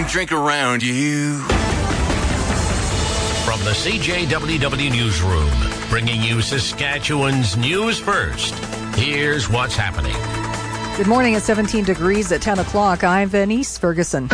drink around you. From the CJWW Newsroom, bringing you Saskatchewan's news first. Here's what's happening. Good morning. It's 17 degrees at 10 o'clock. I'm Venice Ferguson.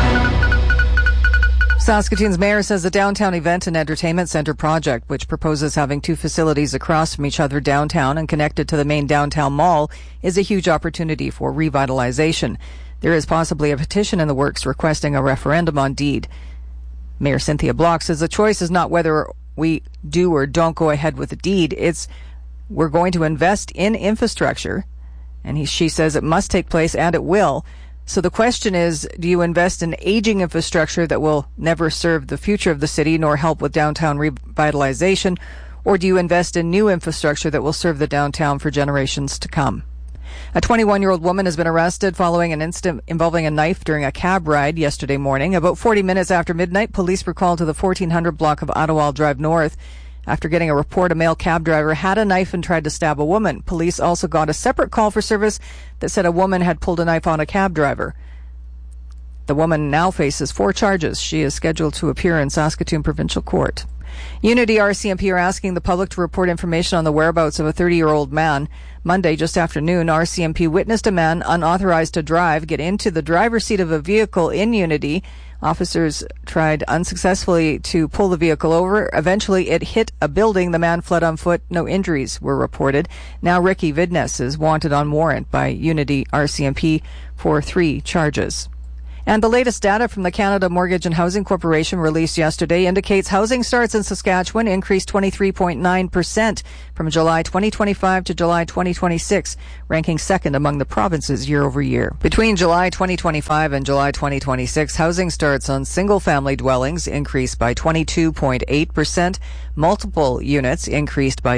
Saskatoon's mayor says the Downtown Event and Entertainment Centre project, which proposes having two facilities across from each other downtown and connected to the main downtown mall, is a huge opportunity for revitalization. There is possibly a petition in the works requesting a referendum on deed. Mayor Cynthia Block says the choice is not whether we do or don't go ahead with the deed. It's we're going to invest in infrastructure, and she says it must take place, and it will. So the question is, do you invest in aging infrastructure that will never serve the future of the city nor help with downtown revitalization, or do you invest in new infrastructure that will serve the downtown for generations to come? A 21-year-old woman has been arrested following an incident involving a knife during a cab ride yesterday morning. About 40 minutes after midnight, police were called to the 1400 block of Ottawa Drive North. After getting a report, a male cab driver had a knife and tried to stab a woman. Police also got a separate call for service that said a woman had pulled a knife on a cab driver. The woman now faces 4 charges. She is scheduled to appear in Saskatoon Provincial Court. Unity RCMP are asking the public to report information on the whereabouts of a 30-year-old man. Monday, just after noon, RCMP witnessed a man unauthorized to drive get into the driver's seat of a vehicle in Unity. Officers tried unsuccessfully to pull the vehicle over. Eventually, it hit a building. The man fled on foot. No injuries were reported. Now, Ricky Vidnes is wanted on warrant by Unity RCMP for 3 charges. And the latest data from the Canada Mortgage and Housing Corporation released yesterday indicates housing starts in Saskatchewan increased 23.9% from July 2025 to July 2026, ranking second among the provinces year over year. Between July 2025 and July 2026, housing starts on single-family dwellings increased by 22.8%. Multiple units increased by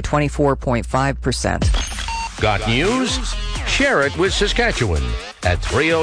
24.5%. Got news? Share it with Saskatchewan at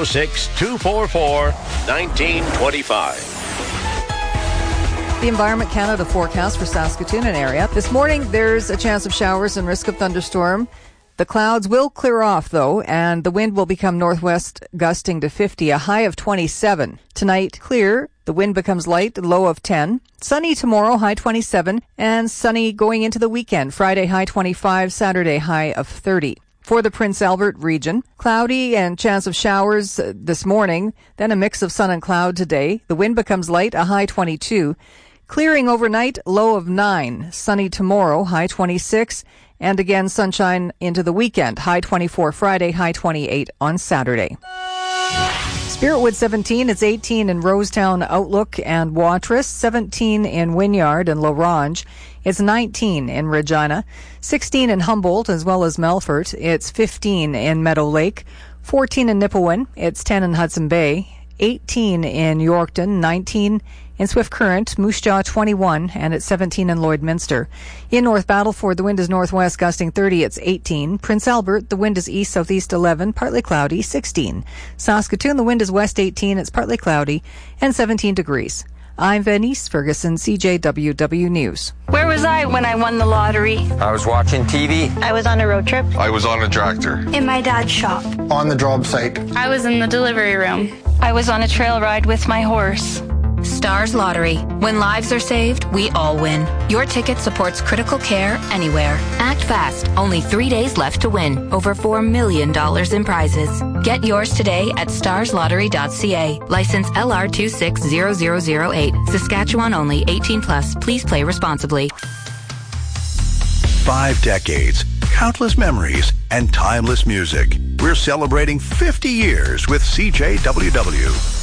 306-244-1925. The Environment Canada forecast for Saskatoon and area. This morning, there's a chance of showers and risk of thunderstorm. The clouds will clear off, though, and the wind will become northwest, gusting to 50, a high of 27. Tonight, clear. The wind becomes light, low of 10. Sunny tomorrow, high 27. And sunny going into the weekend. Friday, high 25. Saturday, high of 30. For the Prince Albert region, cloudy and chance of showers this morning, then a mix of sun and cloud today. The wind becomes light, a high 22. Clearing overnight, low of 9. Sunny tomorrow, high 26. And again, sunshine into the weekend, high 24 Friday, high 28 on Saturday. Spiritwood 17, it's 18 in Rosetown, Outlook and Watrous, 17 in Wynyard and La Ronge. It's 19 in Regina, 16 in Humboldt as well as Melfort. It's 15 in Meadow Lake, 14 in Nipawin. It's 10 in Hudson Bay, 18 in Yorkton, 19 in Swift Current, Moose Jaw 21, and it's 17 in Lloydminster. In North Battleford, the wind is northwest gusting 30, it's 18. Prince Albert, the wind is east-southeast 11, partly cloudy, 16. Saskatoon, the wind is west 18, it's partly cloudy, and 17 degrees. I'm Venice Ferguson, CJWW News. Where was I when I won the lottery? I was watching TV. I was on a road trip. I was on a tractor. In my dad's shop. On the job site. I was in the delivery room. I was on a trail ride with my horse. Stars Lottery. When lives are saved, we all win. Your ticket supports critical care anywhere. Act fast. Only 3 days left to win. Over $4 million in prizes. Get yours today at starslottery.ca. License LR260008. Saskatchewan only. 18 plus. Please play responsibly. 5 decades, countless memories, and timeless music. We're celebrating 50 years with CJWW.